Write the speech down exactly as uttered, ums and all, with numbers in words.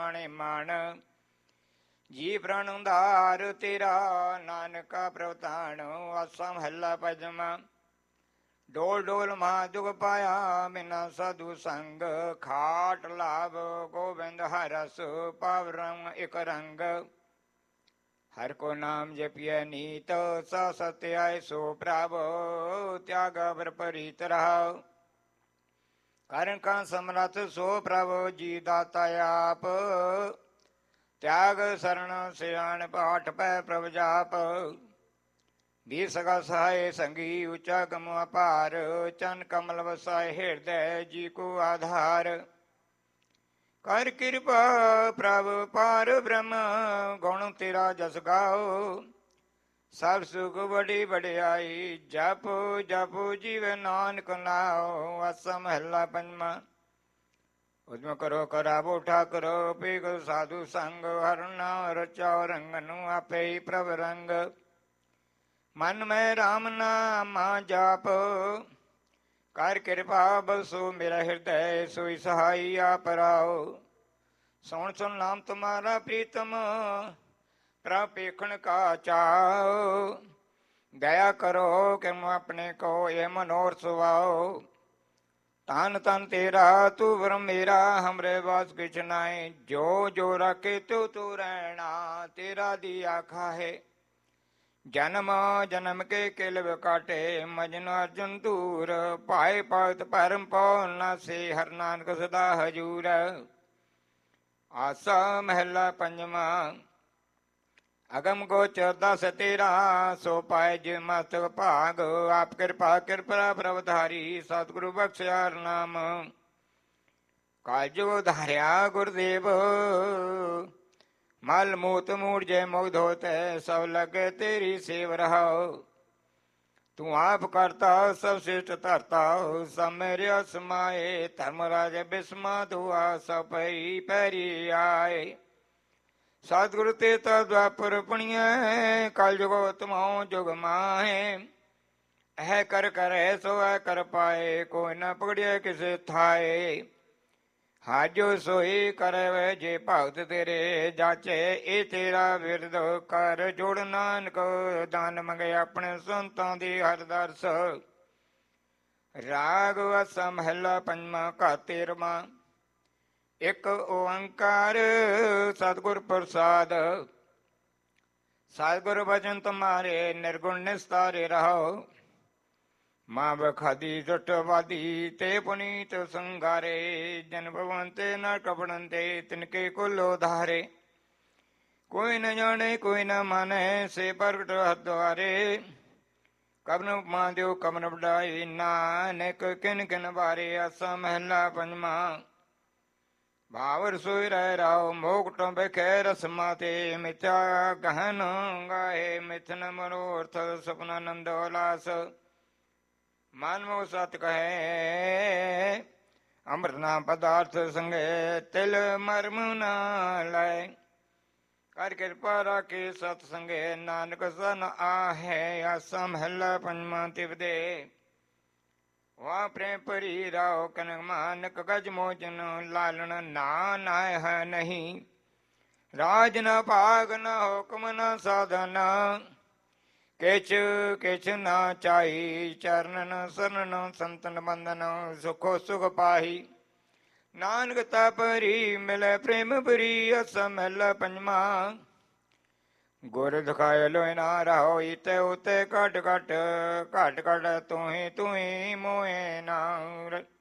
ਮਾਣੇ ਮਾਣ। ਜੀ ਪ੍ਰਣ ਉਧਾਰ ਤੇਰਾ ਨਾਨਕਾ ਪ੍ਰਵਤਾਣ। ਆਸਾ ਮਹੱਲਾ ਪੰਜਵਾਂ। ਡੋਲ ਡੋਲ ਮਹਾ ਦੁਖ ਪਾਇਆ ਬਿਨਾ ਸਾਧੂ ਸੰਗ। ਖਾਟ ਲਾਭ ਗੋਬਿੰਦ ਹਰਸ ਪਾਵਰੰ ਇਕ ਰੰਗ। ਹਰ ਕੋ ਨਾਮ ਜਪਿਐ ਨੀਤ ਸ ਸਤਿਆਇ ਸੋ ਪ੍ਰਭ। ਤਿਆਗ ਅਵਰ ਪਰੀਤ ਰਹਾਉ। ਕਰਨ ਕਾ ਸਮਰਥ ਸੋ ਪ੍ਰਭ ਜੀ ਦਾਤਾ ਆਪ। ਤਿਆਗ ਸਰਣ ਸਿਆਣ ਪਾਠ ਪੈ ਪ੍ਰਭ ਜਾਪ। ਵੀ ਸਗਾ ਸਹਾਏ ਸੰਗੀ ਉੱਚਾ ਗਮ ਅਪਾਰ। ਚਨ ਕਮਲ ਵਸਾਏ ਹਿਰਦੈ ਜੀ ਕੋ ਆਧਾਰ। ਕਰ ਕਿਰਪਾ ਪ੍ਰਭ ਪਾਰ ਬ੍ਰਹਮ ਗੁਣ ਤੇਰਾ ਜਸ ਗਾਓ। ਸਭ ਸੁਖ ਬੜੀ ਵਡਿਆਈ ਜਪ ਜਪ ਜੀਵ ਨਾਨਕ ਨਾਉ। ਆਸਾ ਮਹੱਲਾ ਪੰਜਵਾਂ। ਉਦਮ ਕਰੋ ਕਰਾਵੋ ਠਾਕੁਰ ਪੀਗ ਸਾਧੂ ਸੰਗ। ਹਰਿ ਨਾਮ ਰਚਾਓ ਰੰਗਨੁ ਆਪੇ ਹੀ ਪ੍ਰਭ ਰੰਗ। ਮਨ ਮੈਂ ਰਾਮ ਨਾਮਾ ਜਾਪ। ਕਰ ਕਿਰਪਾ ਬਸੋ ਮੇਰਾ ਹਿਰਦੈ ਸੋਈ ਸਹਾਈ ਆਪ ਰਾਓ। ਸੁਣ ਸੁਣ ਨਾਮ ਤੁਮਾਰਾ ਪ੍ਰੀਤਮ ਪ੍ਰਭ ਪੇਖਣ ਕਾ ਚਾਓ। ਦਇਆ ਕਰੋ ਕਿ ਮੈਂ ਆਪਣੇ ਕੋ ਇਹ ਮਨੋਰਥ ਸੁਆਓ। ਤਨ ਤਨ ਤੇਰਾ ਤੂੰ ਵਰ ਮੇਰਾ ਹਮਰੇ ਵਾਸ ਕਿਛ ਨਾਏ। ਜੋ ਜੋ ਰਾਖੇ ਤੂ ਤੂ ਰਹਿਣਾ ਤੇਰਾ ਦੀ ਆਖਾ ਹੈ। ਜਨਮ ਜਨਮ ਕੇ ਕਿਲਵ ਕਾਟੇ ਮਜਨ ਅਰਜੁਨ ਧੂਰ। ਭਾਏ ਭਗਤ ਭਰਮ ਪਉ ਨਾਸੇ ਹਰਿ ਨਾਨਕ ਸਦਾ ਹਜੂਰ। ਆਸਾ ਮਹੱਲਾ ਪੰਜਵਾਂ। ਅਗਮ ਗੋਚਰ ਦਸ ਤੇਰਾ ਸੋ ਪਾਏ ਜਿ ਮਸਤਕ ਭਾਗ। ਆਪ ਕਿਰਪਾ ਕਿਰਪਾ ਪ੍ਰਭਧਾਰੀ ਸਤਿਗੁਰੂ ਬਖਸ਼ਿਆ ਨਾਮ। ਕਾਲਜੁਗ ਧਾਰਿਆ ਗੁਰਦੇਵ ਮਲ ਮੂਤ ਮੂੜ ਜੈ ਮੁਗਧ ਹੋਤੈ। ਸਭ ਲਗੇ ਤੇਰੀ ਸੇਵ ਰਹਾਉ। ਤੂੰ ਆਪ ਕਰਤਾ ਸਭ ਸਿਸ਼ਟ ਧਰਤਾ। ਸਭ ਮੇਰੇ ਸਮਾਏ ਧਰਮ ਰਾਜ ਬਿਸਮਾ ਦੁਆ। ਸਭ ਪਈ ਪੈਰੀ ਆਏ। ਸਤਿਗੁਰ ਤੇ ਤਾ ਦੁਆਪਰ ਪੁਣੀਐ। ਕਲ ਜੁਗੋ ਤੁਮਹੁ ਜੁਗ ਮਾਹੇ। ਇਹ ਕਰ ਕਰੈ ਸੋ ਐ ਕਰ ਪਾਏ। ਕੋਈ ਨਾ ਪਕੜਿਆ ਕਿਸੇ ਥਾਏ। ਹਾਜੋ ਸੋਈ ਕਰੇ ਵੇ ਜੇ ਭਗਤ ਤੇਰੇ ਜਾਚੇ। ਇਹ ਤੇਰਾ ਵਿਰਦ ਕਰ ਜੋੜ ਨਾਨਕ ਦਾਨ ਮੰਗੇ ਆਪਣੇ ਸੰਤਾਂ ਦੀ ਹਰ ਦਰਸ। ਰਾਗ ਆਸਾ ਮਹੱਲਾ ਪੰਜਵਾਂ ਘਰ ਤੇਰਵਾਂ। ਇੱਕ ਓੰਕਾਰ ਸਤਿਗੁਰ ਪ੍ਰਸਾਦ। ਸਤਿਗੁਰ ਬਚਨ ਤੁਮਾਰੇ ਨਿਰਗੁਣ ਨਿਸਤਾਰੇ ਰਹਾਓ। ਮਾਂ ਬਖਾਦੀ ਜਟਵਾਦੀ ਤੇ ਪੁਨੀਤ ਸੰਗਾਰੇ। ਜਨ ਭਵਨ ਤੇ ਨ ਕਪੜਨ ਤੇ ਤਿਨਕੇ ਕੁਲ ਉਧਾਰੇ। ਕੋਈ ਨ ਜਾਣੇ ਕੋਈ ਨ ਮਾਨੈ ਸੇ ਪ੍ਰਗਟ ਹਦੁਆਰੇ। ਕਬਨ ਉਪਮਾ ਦਿਓ ਕਬਨ ਵਡਾਈ ਨਾਨਕ ਕਿਨ ਕਿਨ ਬਾਰੇ। ਆਸਾ ਮਹੱਲਾ ਪੰਜਵਾਂ। ਭਾਵ ਰਸੋਈ ਰਹਿ ਰਾਓ ਮੋਕਟ ਬਖੈ ਰਸਮਾ ਤੇ। ਮਿਥਿਆ ਗਹਨ ਗਾਏ ਮਿਥਨ ਮਨੋਰਥ ਸੁਪਨ ਨੰਦ ਉਲਾਸ। ਮਨ ਮੋ ਸਤ ਕਹੈ ਅੰਮ੍ਰਿਤ ਨਾਮ ਪਦਾਰਥ ਸੰਗੇ। ਤਿਲ ਮਰਮ ਨਾ ਲੈ ਕਰ ਕਿਰਪਾ ਰਾਖੇ ਸਤ ਸੰਗੇ। ਨਾਨਕ ਸਨ ਆਹੈ। ਆਸਾ ਮਹੱਲਾ ਪੰਜਵਾਂ ਤਿਵਦੇ। ਵਾਹ ਪ੍ਰੇਮ ਭਰੀ ਰਾਓ ਕਨਕ ਮਾਨਕ ਗਜ ਮੋਚਨ। ਲਾਲਣ ਨਾ ਨਾਇ ਹੈ ਨਹੀਂ। ਰਾਜ ਨ ਭਾਗ ਨ ਹੁਕਮ ਨ ਸਾਧਨ। ਕਿਛ ਕਿਛ ਨਾ ਚਾਈ ਚਰਨਨ ਸਰਨਨ ਸੰਤਨ ਬੰਦਨ। ਸੁਖੋ ਸੁਖ ਪਾਹੀ ਨਾਨਕ ਤਾ ਭਰੀ ਮਿਲੇ ਪ੍ਰੇਮ ਭਰੀ। ਆਸਾ ਮਹੱਲਾ ਪੰਜਵਾਂ। ਗੁਰ ਦਿਖਾਏ ਲੋਇ ਨਾ ਰਹੋ ਇਤੇ ਉਤੇ ਘਟ ਘਟ। ਘਟ ਘਟ ਤੂੰ ਹੀ ਤੂੰ ਹੀ ਮੋਏ ਨਾ।